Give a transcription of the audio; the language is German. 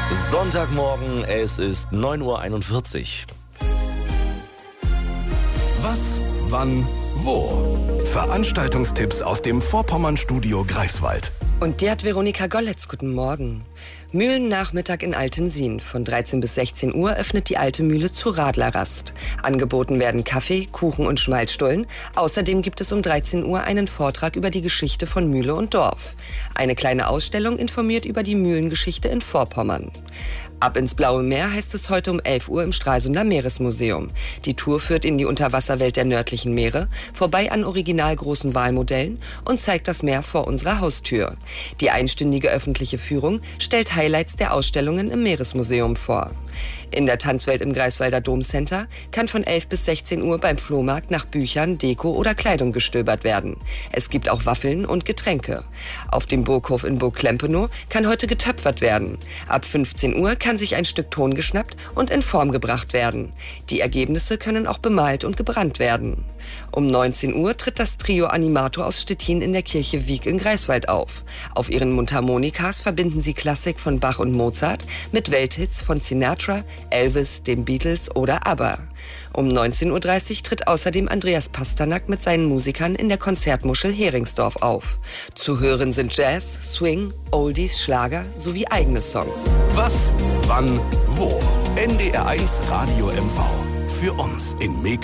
Sonntagmorgen, es ist 9:41 Uhr. Was, wann, wo? Veranstaltungstipps aus dem Vorpommern-Studio Greifswald. Und die hat Veronika Golletz. Guten Morgen. Mühlennachmittag in Altensien. Von 13 bis 16 Uhr öffnet die alte Mühle zur Radlerrast. Angeboten werden Kaffee, Kuchen und Schmalzstullen. Außerdem gibt es um 13 Uhr einen Vortrag über die Geschichte von Mühle und Dorf. Eine kleine Ausstellung informiert über die Mühlengeschichte in Vorpommern. Ab ins Blaue Meer heißt es heute um 11 Uhr im Stralsunder Meeresmuseum. Die Tour führt in die Unterwasserwelt der nördlichen Meere, vorbei an original großen Walmodellen und zeigt das Meer vor unserer Haustür. Die einstündige öffentliche Führung stellt Highlights der Ausstellungen im Meeresmuseum vor. In der Tanzwelt im Greifswalder Domcenter kann von 11 bis 16 Uhr beim Flohmarkt nach Büchern, Deko oder Kleidung gestöbert werden. Es gibt auch Waffeln und Getränke. Auf dem Burghof in Burg Klempenow kann heute getöpfert werden. Ab 15 Uhr kann sich ein Stück Ton geschnappt und in Form gebracht werden. Die Ergebnisse können auch bemalt und gebrannt werden. Um 19 Uhr tritt das Trio Animato aus Stettin in der Kirche Wiek in Greifswald auf. Auf ihren Mundharmonikas verbinden sie Klassik von Bach und Mozart mit Welthits von Sinatra, Elvis, den Beatles oder ABBA. Um 19:30 Uhr tritt außerdem Andreas Pasternak mit seinen Musikern in der Konzertmuschel Heringsdorf auf. Zu hören sind Jazz, Swing, Oldies, Schlager sowie eigene Songs. Was, wann, wo? NDR 1 Radio MV. Für uns in Mecklenburg.